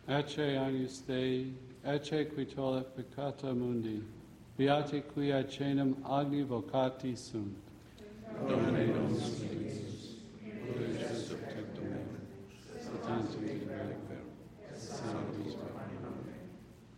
Ecce agnus Dei, ecce qui tollet peccata mundi, beati qui ad cenam agni vocati sunt. Domine nos